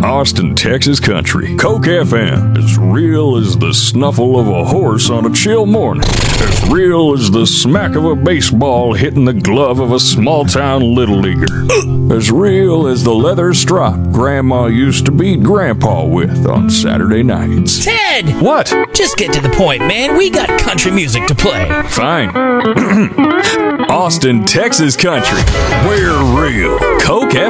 Austin, Texas country. Coke FM. As real as the snuffle of a horse on a chill morning. As real as the smack of a baseball hitting the glove of a small-town little leaguer. As real as the leather strop Grandma used to beat Grandpa with on Saturday nights. Ted! What? Just get to the point, man. We got country music to play. Fine. Austin, Texas country. We're real. Coke FM.